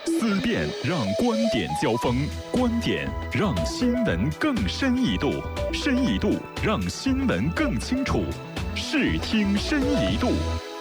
思辨让观点交锋，观点让新闻更深一度，深一度让新闻更清楚。视听深一度。